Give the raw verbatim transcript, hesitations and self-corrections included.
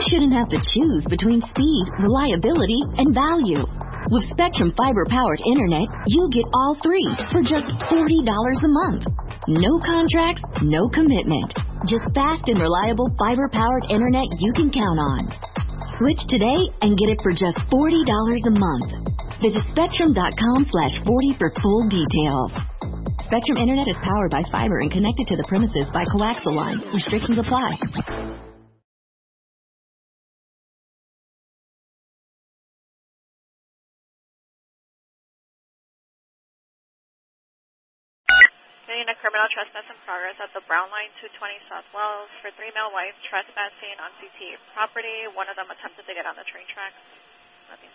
shouldn't have to choose between speed, reliability, and value. With Spectrum fiber-powered internet, you get all three for just forty dollars a month. No contracts, no commitment. Just fast and reliable fiber-powered internet you can count on. Switch today and get it for just forty dollars a month. Visit spectrum.com slash 40 for full details. Spectrum Internet is powered by fiber and connected to the premises by coaxial lines. Restrictions apply. Getting a criminal trespass in progress at the Brown Line two twenty South Wells for three male whites trespassing on C T property. One of them attempted to get on the train tracks.